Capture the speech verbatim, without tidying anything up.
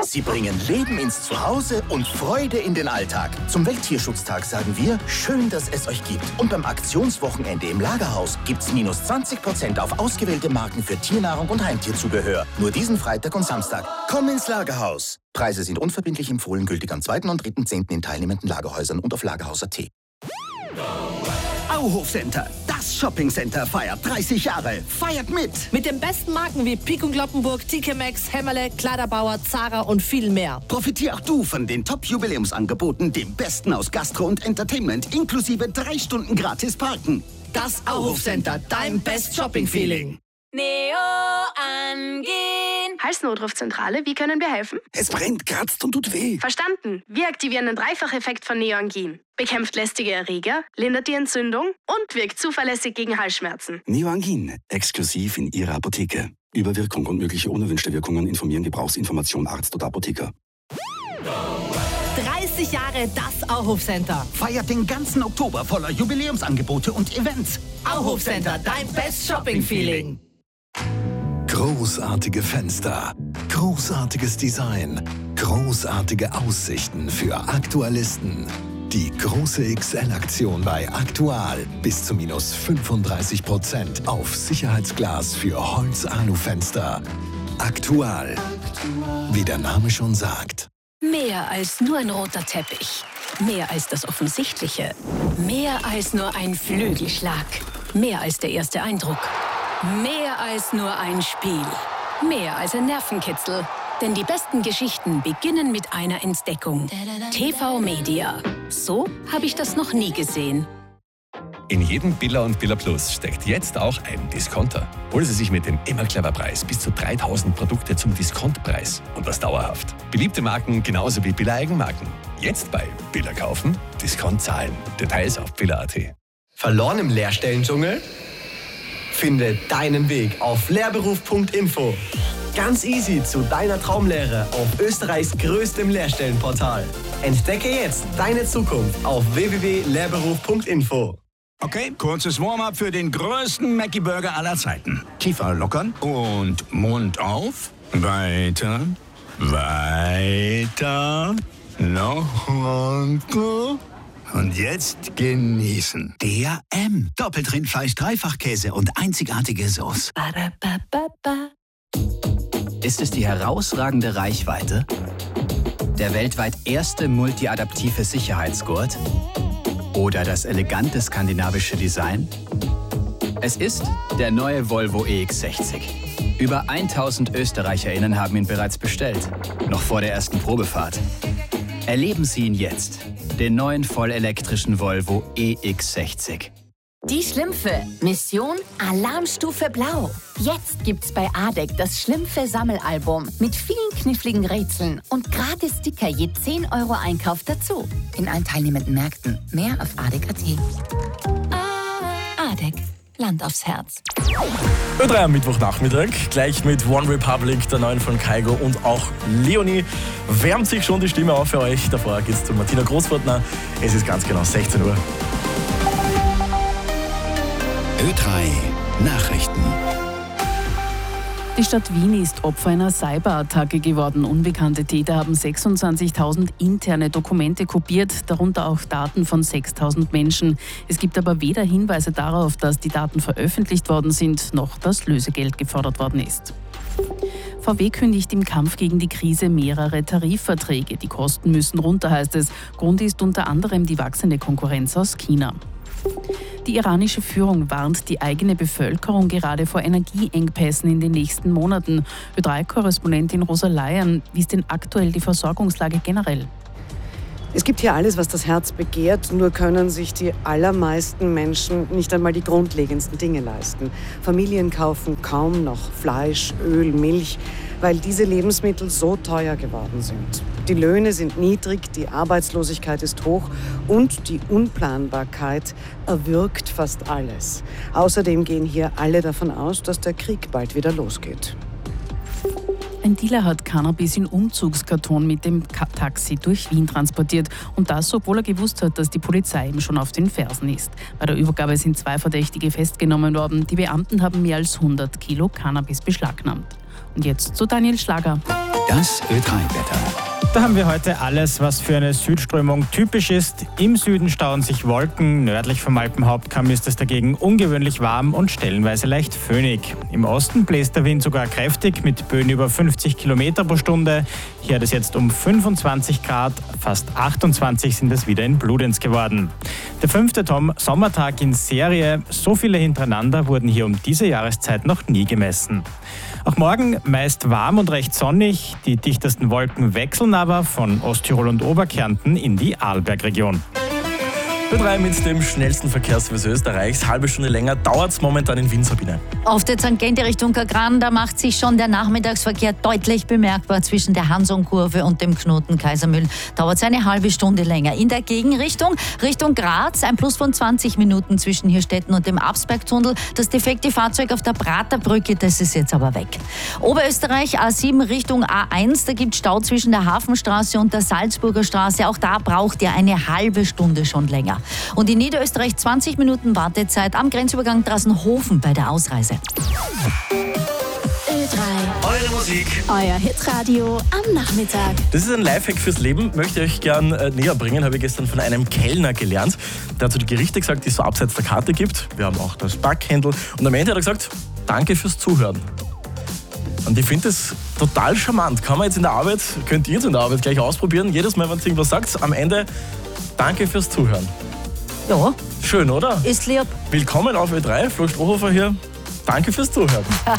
Sie bringen Leben ins Zuhause und Freude in den Alltag. Zum Welttierschutztag sagen wir, schön, dass es euch gibt. Und beim Aktionswochenende im Lagerhaus gibt's minus zwanzig Prozent auf ausgewählte Marken für Tiernahrung und Heimtierzubehör. Nur diesen Freitag und Samstag. Komm ins Lagerhaus. Preise sind unverbindlich empfohlen, gültig am zweiten und dritten zehnten in teilnehmenden Lagerhäusern und auf lagerhaus punkt a t. Auhof Center, das Shoppingcenter feiert dreißig Jahre. Feiert mit! Mit den besten Marken wie Pik und Kloppenburg, T K Maxx, Hämmerle, Kleiderbauer, Zara und viel mehr. Profitier auch du von den Top-Jubiläumsangeboten, dem Besten aus Gastro und Entertainment, inklusive drei Stunden gratis Parken. Das Auhof Center, dein Best Shopping Feeling. Neo angehen. Halsnotrufzentrale, wie können wir helfen? Es brennt, kratzt und tut weh. Verstanden. Wir aktivieren den Dreifacheffekt von Neoangin. Bekämpft lästige Erreger, lindert die Entzündung und wirkt zuverlässig gegen Halsschmerzen. Neoangin, exklusiv in Ihrer Apotheke. Über Wirkung und mögliche unerwünschte Wirkungen informieren Gebrauchsinformation Arzt oder Apotheker. dreißig Jahre das Auhof Center. Feiert den ganzen Oktober voller Jubiläumsangebote und Events. Auhof Center, dein Best Shopping Feeling. Großartige Fenster, großartiges Design, großartige Aussichten für Aktualisten. Die große X L-Aktion bei Aktual. Bis zu minus fünfunddreißig Prozent auf Sicherheitsglas für Holz-Alu-Fenster. Aktual. Wie der Name schon sagt. Mehr als nur ein roter Teppich. Mehr als das Offensichtliche. Mehr als nur ein Flügelschlag. Mehr als der erste Eindruck. Mehr als nur ein Spiel. Mehr als ein Nervenkitzel. Denn die besten Geschichten beginnen mit einer Entdeckung. T V Media. So habe ich das noch nie gesehen. In jedem Billa und Billa Plus steckt jetzt auch ein Discounter. Holen Sie sich mit dem immer clever Preis bis zu dreitausend Produkte zum Diskontpreis. Und das dauerhaft. Beliebte Marken genauso wie Billa Eigenmarken. Jetzt bei Billa kaufen, Discount zahlen. Details auf billa punkt a t. Verloren im Lehrstellendschungel? Finde deinen Weg auf lehrberuf punkt info. Ganz easy zu deiner Traumlehre auf Österreichs größtem Lehrstellenportal. Entdecke jetzt deine Zukunft auf w w w punkt lehrberuf punkt info. Okay, kurzes Warm-up für den größten Mackie-Burger aller Zeiten. Kiefer lockern und Mund auf. Weiter, weiter, noch runter. Und jetzt genießen. D R M. Doppeltrindfleisch, Dreifachkäse und einzigartige Sauce. Ist es die herausragende Reichweite? Der weltweit erste multiadaptive Sicherheitsgurt? Oder das elegante skandinavische Design? Es ist der neue Volvo E X sechzig. Über tausend ÖsterreicherInnen haben ihn bereits bestellt. Noch vor der ersten Probefahrt. Erleben Sie ihn jetzt. Den neuen vollelektrischen Volvo E X sechzig. Die Schlümpfe. Mission Alarmstufe Blau. Jetzt gibt's bei ADEC das Schlümpfe-Sammelalbum mit vielen kniffligen Rätseln und gratis Sticker je zehn Euro Einkauf dazu. In allen teilnehmenden Märkten. Mehr auf adec punkt a t. ADEC. Land aufs Herz. Ö drei am Mittwochnachmittag, gleich mit One Republic, der neuen von Kygo und auch Leonie. Wärmt sich schon die Stimme auf für euch. Davor geht's zu Martina Großfortner. Es ist ganz genau sechzehn Uhr. Ö drei Nachrichten. Die Stadt Wien ist Opfer einer Cyberattacke geworden. Unbekannte Täter haben sechsundzwanzigtausend interne Dokumente kopiert, darunter auch Daten von sechstausend Menschen. Es gibt aber weder Hinweise darauf, dass die Daten veröffentlicht worden sind, noch dass Lösegeld gefordert worden ist. V W kündigt im Kampf gegen die Krise mehrere Tarifverträge. Die Kosten müssen runter, heißt es. Grund ist unter anderem die wachsende Konkurrenz aus China. Die iranische Führung warnt die eigene Bevölkerung gerade vor Energieengpässen in den nächsten Monaten. Ö drei Korrespondentin Rosa Layan, wie ist denn aktuell die Versorgungslage generell? Es gibt hier alles, was das Herz begehrt, nur können sich die allermeisten Menschen nicht einmal die grundlegendsten Dinge leisten. Familien kaufen kaum noch Fleisch, Öl, Milch, weil diese Lebensmittel so teuer geworden sind. Die Löhne sind niedrig, die Arbeitslosigkeit ist hoch und die Unplanbarkeit erwürgt fast alles. Außerdem gehen hier alle davon aus, dass der Krieg bald wieder losgeht. Ein Dealer hat Cannabis in Umzugskarton mit dem Taxi durch Wien transportiert. Und das, obwohl er gewusst hat, dass die Polizei ihm schon auf den Fersen ist. Bei der Übergabe sind zwei Verdächtige festgenommen worden. Die Beamten haben mehr als hundert Kilo Cannabis beschlagnahmt. Und jetzt zu Daniel Schlager. Das Ö drei Wetter. Da haben wir heute alles, was für eine Südströmung typisch ist. Im Süden stauen sich Wolken, nördlich vom Alpenhauptkamm ist es dagegen ungewöhnlich warm und stellenweise leicht föhnig. Im Osten bläst der Wind sogar kräftig mit Böen über fünfzig Kilometer pro Stunde. Hier hat es jetzt um fünfundzwanzig Grad, fast achtundzwanzig sind es wieder in Bludenz geworden. Der fünfte Tom Sommertag in Serie, so viele hintereinander wurden hier um diese Jahreszeit noch nie gemessen. Auch morgen meist warm und recht sonnig, die dichtesten Wolken wechseln aber von Osttirol und Oberkärnten in die Arlbergregion. Ö drei mit dem schnellsten Verkehrsservice Österreichs. Halbe Stunde länger dauert es momentan in Wien, Sabine. Auf der Sankt Gente Richtung Kagran, da macht sich schon der Nachmittagsverkehr deutlich bemerkbar zwischen der Hanson-Kurve und dem Knoten Kaisermühl. Dauert es eine halbe Stunde länger. In der Gegenrichtung, Richtung Graz, ein Plus von zwanzig Minuten zwischen Hirstetten und dem Absbergtunnel. Das defekte Fahrzeug auf der Praterbrücke, das ist jetzt aber weg. Oberösterreich, A sieben Richtung A eins, da gibt es Stau zwischen der Hafenstraße und der Salzburger Straße. Auch da braucht ihr eine halbe Stunde schon länger. Und in Niederösterreich zwanzig Minuten Wartezeit am Grenzübergang Drassenhofen bei der Ausreise. Ö drei. Eure Musik. Euer Hitradio am Nachmittag. Das ist ein Lifehack fürs Leben, möchte ich euch gern äh, näher bringen. Habe ich gestern von einem Kellner gelernt. Der hat so die Gerichte gesagt, die es so abseits der Karte gibt. Wir haben auch das Backhändel. Und am Ende hat er gesagt, danke fürs Zuhören. Und ich finde das total charmant. Kann man jetzt in der Arbeit, könnt ihr jetzt in der Arbeit gleich ausprobieren. Jedes Mal, wenn ihr irgendwas sagt, am Ende danke fürs Zuhören. Ja. Schön, oder? Ist lieb. Willkommen auf Ö drei, Flo Strohhofer hier. Danke fürs Zuhören.